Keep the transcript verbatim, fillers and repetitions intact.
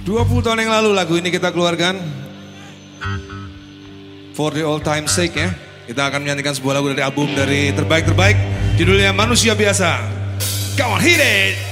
dua puluh tahun yang lalu lagu ini kita keluarkan. For the old time sake ya. Kita akan menyanyikan sebuah lagu dari album dari terbaik-terbaik. Judulnya Manusia Biasa. Come on, hit it!